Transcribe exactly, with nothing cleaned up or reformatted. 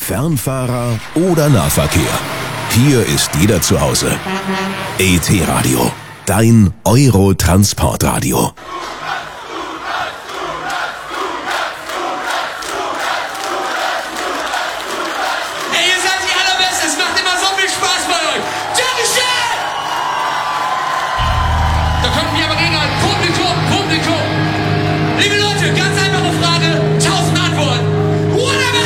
Fernfahrer oder Nahverkehr. Hier ist jeder zu Hause. E T Radio, dein Euro-Transportradio.